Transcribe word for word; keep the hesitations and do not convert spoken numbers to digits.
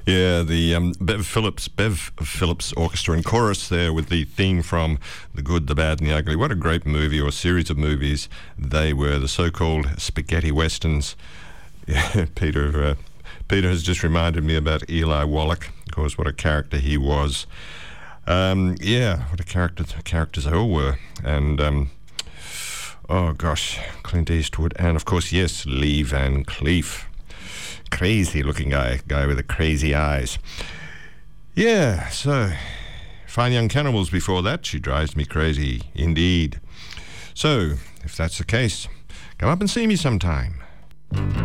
Yeah, the um, Bev Phillips, Bev Phillips Orchestra and Chorus there with the theme from The Good, the Bad and the Ugly. What a great movie, or series of movies they were, the so-called spaghetti westerns. Yeah, Peter, uh, Peter has just reminded me about Eli Wallach. Of course, what a character he was. Um, yeah, what a character, characters they all were. And, um, oh gosh, Clint Eastwood. And of course, yes, Lee Van Cleef. Crazy looking guy, guy with the crazy eyes. Yeah, so Fine Young Cannibals before that. She drives me crazy indeed. So, if that's the case, come up and see me sometime.